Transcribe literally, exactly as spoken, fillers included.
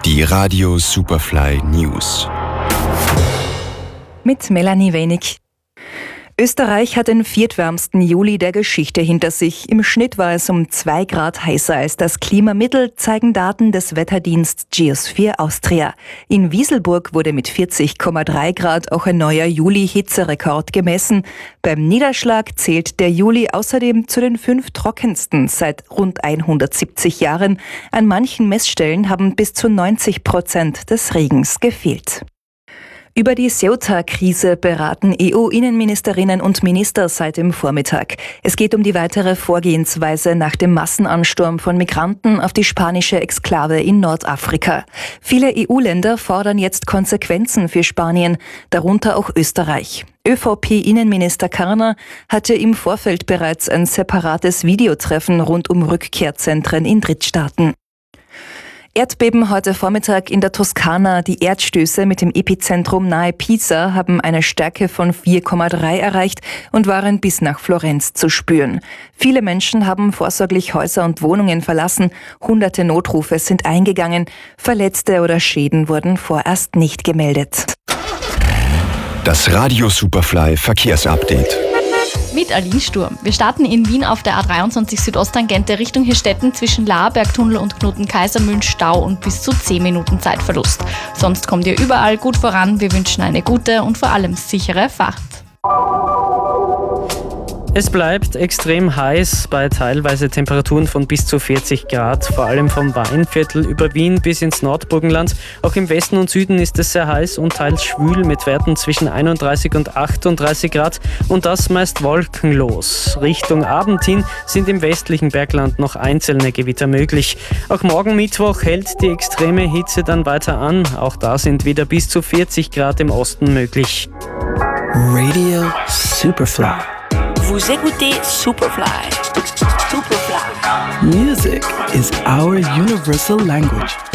Die Radio Superfly News. Mit Melanie Wenig. Österreich hat den viertwärmsten Juli der Geschichte hinter sich. Im Schnitt war es um zwei Grad heißer als das Klimamittel, zeigen Daten des Wetterdiensts Geosphere Austria. In Wieselburg wurde mit vierzig Komma drei Grad auch ein neuer Juli-Hitzerekord gemessen. Beim Niederschlag zählt der Juli außerdem zu den fünf trockensten seit rund hundertsiebzig Jahren. An manchen Messstellen haben bis zu neunzig Prozent des Regens gefehlt. Über die Ceuta-Krise beraten E U-Innenministerinnen und Minister seit dem Vormittag. Es geht um die weitere Vorgehensweise nach dem Massenansturm von Migranten auf die spanische Exklave in Nordafrika. Viele E U-Länder fordern jetzt Konsequenzen für Spanien, darunter auch Österreich. ÖVP-Innenminister Karner hatte im Vorfeld bereits ein separates Videotreffen rund um Rückkehrzentren in Drittstaaten. Erdbeben heute Vormittag in der Toskana. Die Erdstöße mit dem Epizentrum nahe Pisa haben eine Stärke von vier Komma drei erreicht und waren bis nach Florenz zu spüren. Viele Menschen haben vorsorglich Häuser und Wohnungen verlassen. Hunderte Notrufe sind eingegangen. Verletzte oder Schäden wurden vorerst nicht gemeldet. Das Radio Superfly Verkehrsupdate. Mit Aline Sturm. Wir starten in Wien auf der A dreiundzwanzig Südosttangente Richtung Hirstetten zwischen Laarbergtunnel und Knoten-Kaisermühlen Stau und bis zu zehn Minuten Zeitverlust. Sonst kommt ihr überall gut voran. Wir wünschen eine gute und vor allem sichere Fahrt. Es bleibt extrem heiß bei teilweise Temperaturen von bis zu vierzig Grad, vor allem vom Weinviertel über Wien bis ins Nordburgenland. Auch im Westen und Süden ist es sehr heiß und teils schwül mit Werten zwischen einunddreißig und achtunddreißig Grad und das meist wolkenlos. Richtung Abend hin sind im westlichen Bergland noch einzelne Gewitter möglich. Auch morgen Mittwoch hält die extreme Hitze dann weiter an. Auch da sind wieder bis zu vierzig Grad im Osten möglich. Radio Superfly. Vous écoutez Superfly. Superfly. Music is our universal language.